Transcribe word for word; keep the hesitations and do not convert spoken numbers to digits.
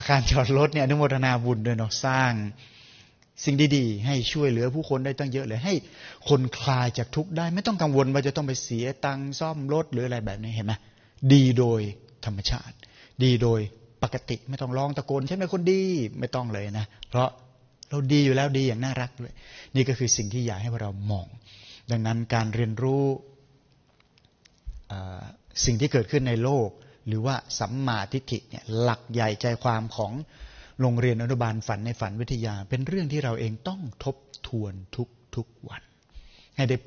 การจอดรถเนี่ยอนุโมทนาบุญด้วยเนาะสร้างสิ่งดีๆให้ช่วยเหลือผู้คนได้ตั้งเยอะเลยให้คนคลายจากทุกข์ได้ไม่ต้องกังวลว่าจะต้องไปเสียตังค์ซ่อมรถหรืออะไรแบบนี้เห็นไหมดีโดยธรรมชาติดีโดยปกติไม่ต้องร้องตะโกนฉันเป็นคนดีไม่ต้องเลยนะเพราะเราดีอยู่แล้วดีอย่างน่ารักด้วยนี่ก็คือสิ่งที่อยากให้เรามองดังนั้นการเรียนรู้สิ่งที่เกิดขึ้นในโลกหรือว่าสัมมาทิฏฐิเนี่ยหลักใหญ่ใจความของโรงเรียนอนุบาลฝันในฝันวิทยาเป็นเรื่องที่เราเองต้องทบทวนทุกๆวันให้ได้